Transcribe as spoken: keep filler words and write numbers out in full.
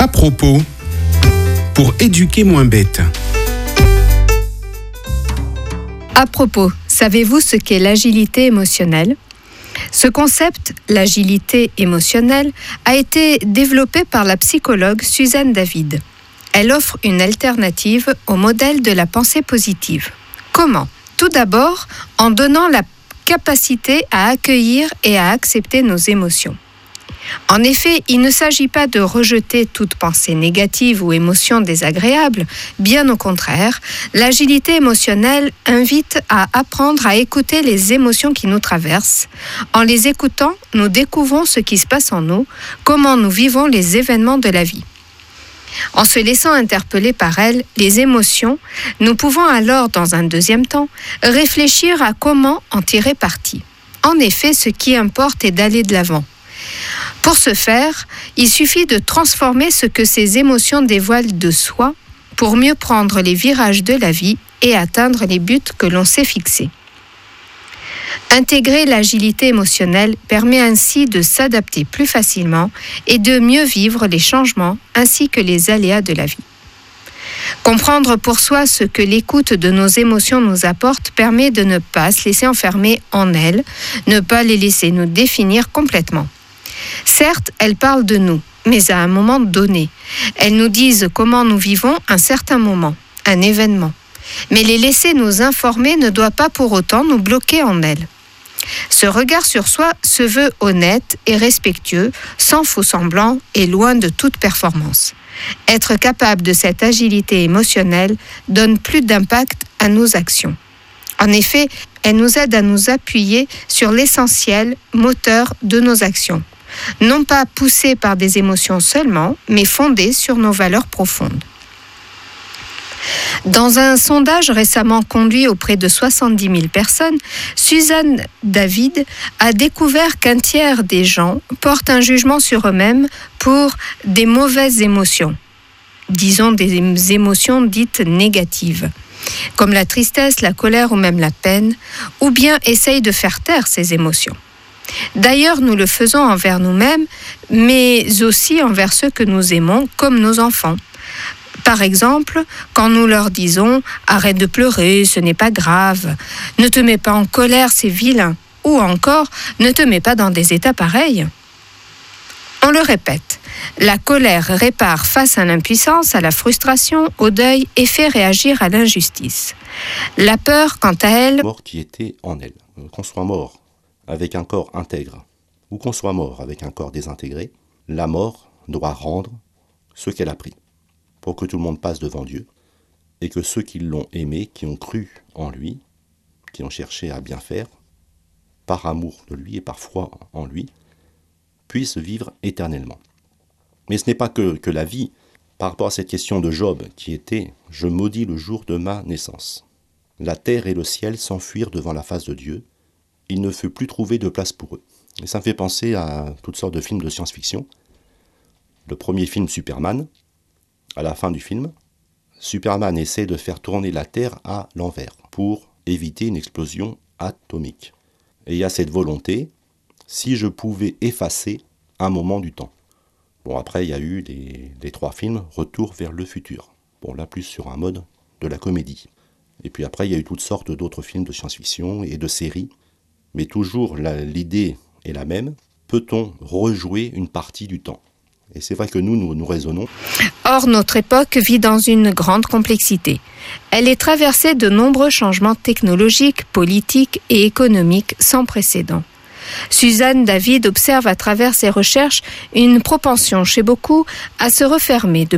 À propos, pour éduquer moins bête. À propos, savez-vous ce qu'est l'agilité émotionnelle ? Ce concept, l'agilité émotionnelle, a été développé par la psychologue Suzanne David. Elle offre une alternative au modèle de la pensée positive. Comment ? Tout d'abord, en donnant la capacité à accueillir et à accepter nos émotions. En effet, il ne s'agit pas de rejeter toute pensée négative ou émotion désagréable, bien au contraire, l'agilité émotionnelle invite à apprendre à écouter les émotions qui nous traversent. En les écoutant, nous découvrons ce qui se passe en nous, comment nous vivons les événements de la vie. En se laissant interpeller par elles, les émotions, nous pouvons alors, dans un deuxième temps, réfléchir à comment en tirer parti. En effet, ce qui importe est d'aller de l'avant. Pour ce faire, il suffit de transformer ce que ces émotions dévoilent de soi pour mieux prendre les virages de la vie et atteindre les buts que l'on s'est fixés. Intégrer l'agilité émotionnelle permet ainsi de s'adapter plus facilement et de mieux vivre les changements ainsi que les aléas de la vie. Comprendre pour soi ce que l'écoute de nos émotions nous apporte permet de ne pas se laisser enfermer en elles, ne pas les laisser nous définir complètement. Certes, elles parlent de nous, mais à un moment donné. Elles nous disent comment nous vivons un certain moment, un événement. Mais les laisser nous informer ne doit pas pour autant nous bloquer en elles. Ce regard sur soi se veut honnête et respectueux, sans faux-semblant et loin de toute performance. Être capable de cette agilité émotionnelle donne plus d'impact à nos actions. En effet, elle nous aide à nous appuyer sur l'essentiel moteur de nos actions. Non pas poussées par des émotions seulement, mais fondées sur nos valeurs profondes. Dans un sondage récemment conduit auprès de soixante-dix mille personnes, Suzanne David a découvert qu'un tiers des gens portent un jugement sur eux-mêmes pour des mauvaises émotions, disons des émotions dites négatives, comme la tristesse, la colère ou même la peine, ou bien essayent de faire taire ces émotions. D'ailleurs, nous le faisons envers nous-mêmes, mais aussi envers ceux que nous aimons, comme nos enfants. Par exemple, quand nous leur disons « Arrête de pleurer, ce n'est pas grave »,« Ne te mets pas en colère, c'est vilain », ou encore « Ne te mets pas dans des états pareils ». On le répète, la colère répare face à l'impuissance, à la frustration, au deuil et fait réagir à l'injustice. La peur, quant à elle... Mort qui était en elle. Qu'on soit mort avec un corps intègre ou qu'on soit mort avec un corps désintégré, la mort doit rendre ce qu'elle a pris pour que tout le monde passe devant Dieu et que ceux qui l'ont aimé, qui ont cru en lui, qui ont cherché à bien faire, par amour de lui et par foi en lui, puissent vivre éternellement. Mais ce n'est pas que, que la vie, par rapport à cette question de Job qui était « Je maudis le jour de ma naissance ». La terre et le ciel s'enfuirent devant la face de Dieu, il ne fut plus trouvé de place pour eux. Et ça me fait penser à toutes sortes de films de science-fiction. Le premier film Superman, à la fin du film, Superman essaie de faire tourner la Terre à l'envers pour éviter une explosion atomique. Et il y a cette volonté, si je pouvais effacer un moment du temps. Bon, après, il y a eu les, les trois films Retour vers le futur. Bon, là, plus sur un mode de la comédie. Et puis après, il y a eu toutes sortes d'autres films de science-fiction et de séries. Mais toujours, la, l'idée est la même. Peut-on rejouer une partie du temps ? Et c'est vrai que nous, nous, nous raisonnons. Or, notre époque vit dans une grande complexité. Elle est traversée de nombreux changements technologiques, politiques et économiques sans précédent. Suzanne David observe à travers ses recherches une propension chez beaucoup à se refermer de